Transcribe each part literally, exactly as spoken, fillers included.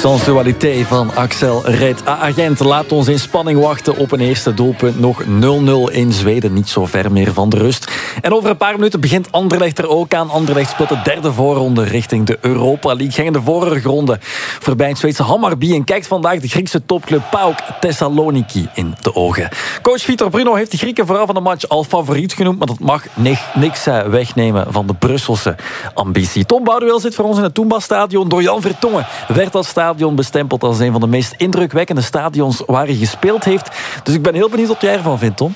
Sensualiteit van Axel Red. Agent laat ons in spanning wachten op een eerste doelpunt. Nog nul nul in Zweden, niet zo ver meer van de rust. En over een paar minuten begint Anderlecht er ook aan. Anderlecht speelt de derde voorronde richting de Europa League. Ging in de vorige ronde voorbij het Zweedse Hammarby en kijkt vandaag de Griekse topclub PAOK Thessaloniki in de ogen. Coach Vitor Bruno heeft de Grieken vooraf van de match al favoriet genoemd, maar dat mag niks wegnemen van de Brusselse ambitie. Tom Boudewil zit voor ons in het Toomba-stadion. Door Jan Vertongen werd dat stadion bestempeld als een van de meest indrukwekkende stadions waar hij gespeeld heeft. Dus ik ben heel benieuwd wat jij ervan vindt, Tom.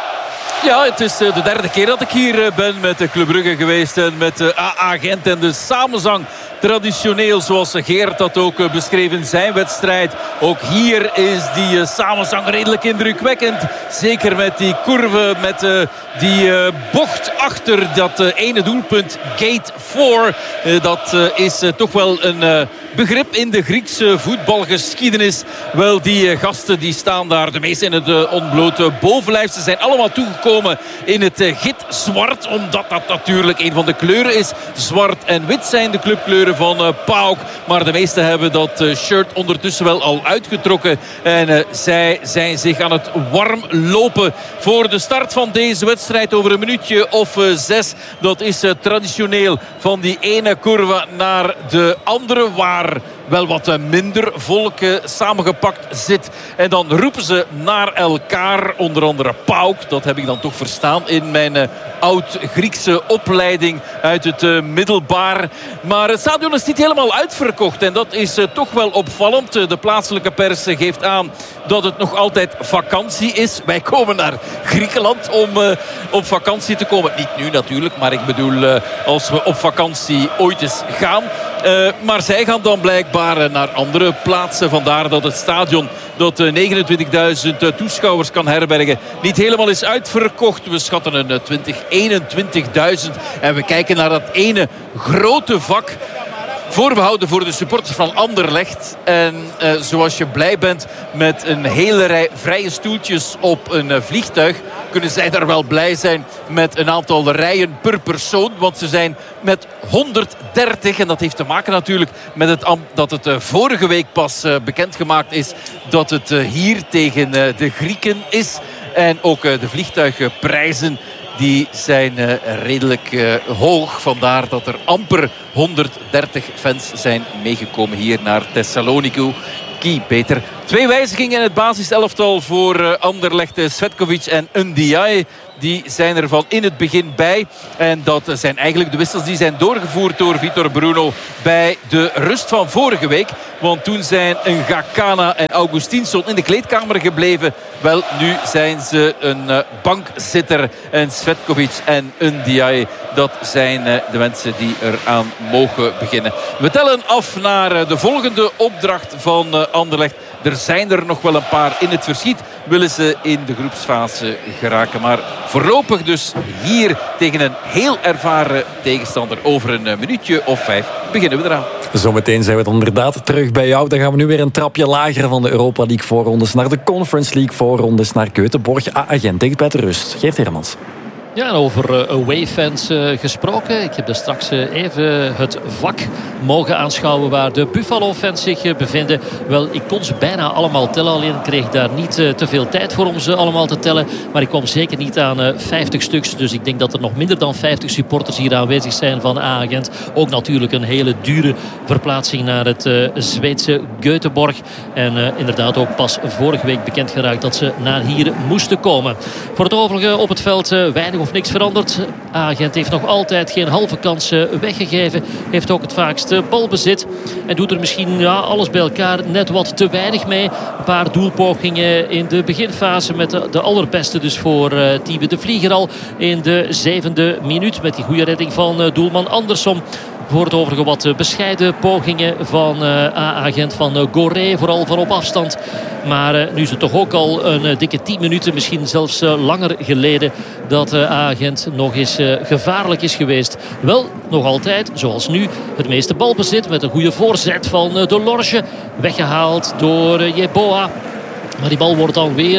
Ja, het is de derde keer dat ik hier ben met de Club Brugge geweest en met de A A Gent en de samenzang. Traditioneel, zoals Geert dat ook beschreef in zijn wedstrijd. Ook hier is die samenzang redelijk indrukwekkend. Zeker met die curve, met uh, die uh, bocht achter dat uh, ene doelpunt. Gate vier. Uh, dat uh, is uh, toch wel een uh, begrip in de Griekse voetbalgeschiedenis. Wel, die uh, gasten die staan daar de meeste in het uh, ontblote bovenlijf. Ze zijn allemaal toegekomen in het uh, git zwart. Omdat dat natuurlijk een van de kleuren is. Zwart en wit zijn de clubkleuren van uh, PAOK. Maar de meesten hebben dat uh, shirt ondertussen wel al uitgetrokken. En uh, zij zijn zich aan het warm lopen voor de start van deze wedstrijd over een minuutje of uh, zes. Dat is uh, traditioneel van die ene curve naar de andere, waar wel wat minder volk uh, samengepakt zit. En dan roepen ze naar elkaar, onder andere PAOK. Dat heb ik dan toch verstaan in mijn uh, oud-Griekse opleiding uit het uh, middelbaar. Maar het stadion is niet helemaal uitverkocht. En dat is uh, toch wel opvallend. Uh, de plaatselijke pers uh, geeft aan dat het nog altijd vakantie is. Wij komen naar Griekenland om uh, op vakantie te komen. Niet nu natuurlijk, maar ik bedoel uh, als we op vakantie ooit eens gaan. Uh, maar zij gaan dan blijkbaar naar andere plaatsen. Vandaar dat het stadion dat negenentwintigduizend toeschouwers kan herbergen niet helemaal is uitverkocht. We schatten een twintig, eenentwintigduizend. En we kijken naar dat ene grote vak voorbehouden voor de supporters van Anderlecht. En uh, zoals je blij bent met een hele rij vrije stoeltjes op een uh, vliegtuig, kunnen zij daar wel blij zijn met een aantal rijen per persoon. Want ze zijn met honderddertig. En dat heeft te maken natuurlijk met het dat het uh, vorige week pas uh, bekendgemaakt is dat het uh, hier tegen uh, de Grieken is. En ook uh, de vliegtuigprijzen die zijn uh, redelijk uh, hoog. Vandaar dat er amper honderddertig fans zijn meegekomen hier naar Thessaloniki. Beter. Twee wijzigingen in het basiselftal voor uh, Anderlecht. Svetkovic en Ndiaye. Die zijn er van in het begin bij. En dat zijn eigenlijk de wissels die zijn doorgevoerd door Vitor Bruno bij de rust van vorige week. Want toen zijn Ngakana en Augustinsson in de kleedkamer gebleven. Wel, nu zijn ze een uh, bankzitter. En Svetkovic en Ndiaye, dat zijn uh, de mensen die eraan mogen beginnen. We tellen af naar uh, de volgende opdracht van uh, Anderlecht. Er zijn er nog wel een paar in het verschiet. Willen ze in de groepsfase geraken. Maar voorlopig dus hier tegen een heel ervaren tegenstander. Over een minuutje of vijf beginnen we eraan. Zometeen zijn we dan inderdaad terug bij jou. Dan gaan we nu weer een trapje lager van de Europa League voorrondes naar de Conference League voorrondes naar Göteborg. Agent dicht bij de rust. Geert Hermans. Ja, en over uh, away-fans uh, gesproken. Ik heb dus straks uh, even het vak mogen aanschouwen waar de Buffalo-fans zich uh, bevinden. Wel, ik kon ze bijna allemaal tellen. Alleen kreeg ik daar niet uh, te veel tijd voor om ze allemaal te tellen. Maar ik kwam zeker niet aan uh, vijftig stuks. Dus ik denk dat er nog minder dan vijftig supporters hier aanwezig zijn van A A Gent. Ook natuurlijk een hele dure verplaatsing naar het uh, Zweedse Göteborg. En uh, inderdaad ook pas vorige week bekend geraakt dat ze naar hier moesten komen. Voor het overige op het veld uh, weinig of niks veranderd. A A Gent heeft nog altijd geen halve kans weggegeven. Heeft ook het vaakste balbezit. En doet er misschien ja, alles bij elkaar net wat te weinig mee. Een paar doelpogingen in de beginfase met de, de allerbeste dus voor uh, Tiebe de Vlieger al in de zevende minuut. Met die goede redding van uh, doelman Andersson. Voor het overige wat bescheiden pogingen van uh, A A Gent, van uh, Goré, vooral van op afstand. Maar uh, nu is het toch ook al een uh, dikke tien minuten, misschien zelfs uh, langer geleden, dat uh, A A Gent nog eens uh, gevaarlijk is geweest. Wel, nog altijd, zoals nu, het meeste balbezit met een goede voorzet van uh, De Lorge. Weggehaald door uh, Jeboa. Maar die bal wordt dan weer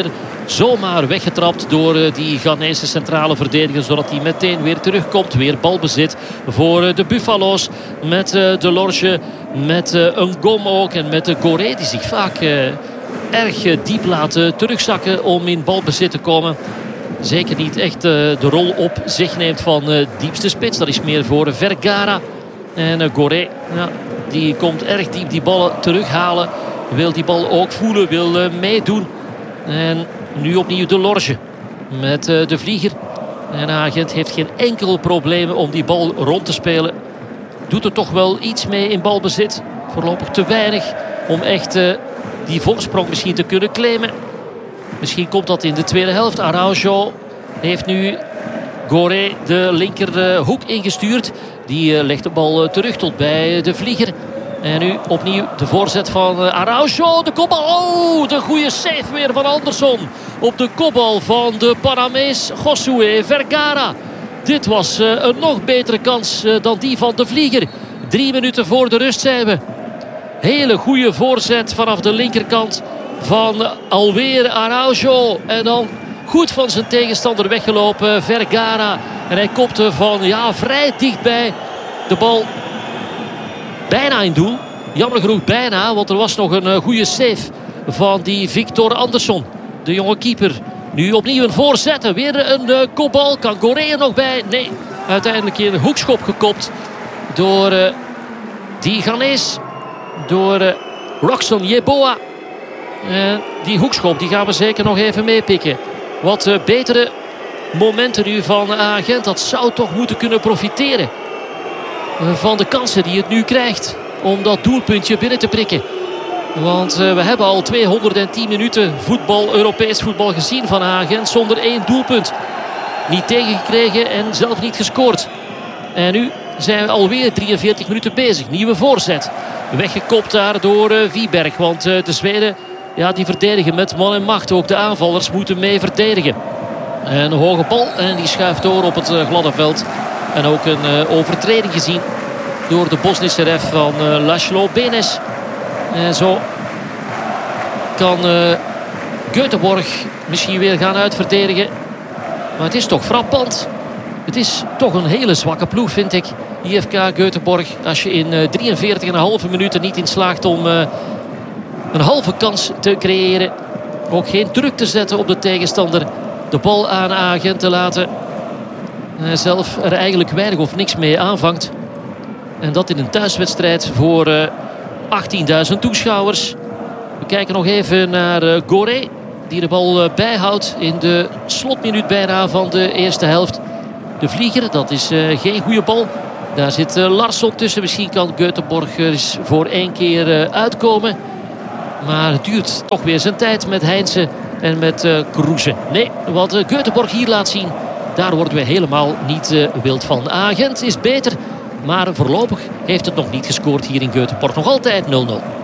zomaar weggetrapt door die Ghanese centrale verdediger. Zodat hij meteen weer terugkomt. Weer balbezit voor de Buffalo's. Met De Lorge, met een Gom ook. En met de Goré die zich vaak erg diep laat terugzakken om in balbezit te komen. Zeker niet echt de rol op zich neemt van diepste spits. Dat is meer voor Vergara. En Goré, ja, die komt erg diep die ballen terughalen. Wil die bal ook voelen, wil meedoen. En nu opnieuw De Lorge met de vlieger. En Agent heeft geen enkel probleem om die bal rond te spelen. Doet er toch wel iets mee in balbezit. Voorlopig te weinig om echt uh, die voorsprong misschien te kunnen claimen. Misschien komt dat in de tweede helft. Araujo heeft nu Goré de linkerhoek uh, ingestuurd. Die uh, legt de bal uh, terug tot bij de vlieger. En nu opnieuw de voorzet van uh, Araujo. De kopbal. Oh, de goede save weer van Anderson. Op de kopbal van de Panamees Josué Vergara. Dit was uh, een nog betere kans uh, dan die van de vlieger. Drie minuten voor de rust zijn we. Hele goede voorzet vanaf de linkerkant van uh, alweer Araujo. En dan goed van zijn tegenstander weggelopen Vergara. En hij kopte van ja, vrij dichtbij de bal. Bijna in doel. Jammer genoeg bijna, want er was nog een uh, goede save van die Victor Anderson. De jonge keeper. Nu opnieuw een voorzet. Weer een uh, kopbal. Kan Goré er nog bij? Nee. Uiteindelijk in een hoekschop gekopt door uh, die Ghanese. Door uh, Roxon Yeboah. Uh, die hoekschop die gaan we zeker nog even meepikken. Wat uh, betere momenten nu van Agent. Dat zou toch moeten kunnen profiteren uh, van de kansen die het nu krijgt om dat doelpuntje binnen te prikken. Want uh, we hebben al tweehonderdtien minuten voetbal, Europees voetbal gezien van Agent zonder één doelpunt. Niet tegengekregen en zelf niet gescoord. En nu zijn we alweer drieënveertig minuten bezig. Nieuwe voorzet. Weggekopt daar door uh, Wieberg. Want uh, de Zweden ja, die verdedigen met man en macht. Ook de aanvallers moeten mee verdedigen. En een hoge bal en die schuift door op het uh, gladde veld. En ook een uh, overtreding gezien door de Bosnische ref van uh, Laszlo Benes. En zo kan uh, Göteborg misschien weer gaan uitverdedigen. Maar het is toch frappant. Het is toch een hele zwakke ploeg, vind ik. I F K Göteborg. Als je in uh, drieënveertig komma vijf minuten niet in slaagt om uh, een halve kans te creëren. Ook geen druk te zetten op de tegenstander. De bal aan Agent te laten. Uh, zelf er eigenlijk weinig of niks mee aanvangt. En dat in een thuiswedstrijd voor uh, achttienduizend toeschouwers. We kijken nog even naar uh, Goré. Die de bal uh, bijhoudt in de slotminuut bijna van de eerste helft. De vlieger, dat is uh, geen goede bal. Daar zit uh, Larsson tussen. Misschien kan Göteborg eens voor één keer uh, uitkomen. Maar het duurt toch weer zijn tijd met Heinze en met uh, Kroeze. Nee, wat uh, Göteborg hier laat zien, daar worden we helemaal niet uh, wild van. Agent is beter, maar voorlopig heeft het nog niet gescoord hier in Göteborg. Nog altijd nul nul.